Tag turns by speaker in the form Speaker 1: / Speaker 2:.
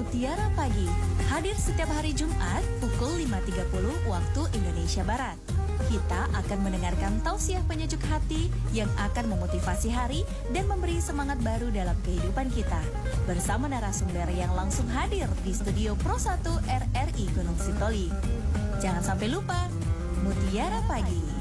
Speaker 1: Mutiara Pagi, hadir setiap hari Jumat pukul 5.30 waktu Indonesia Barat. Kita akan mendengarkan tausiah penyejuk hati yang akan memotivasi hari dan memberi semangat baru dalam kehidupan kita. Bersama narasumber yang langsung hadir di studio Pro 1 RRI Gunung Sitoli. Jangan sampai lupa, Mutiara Pagi.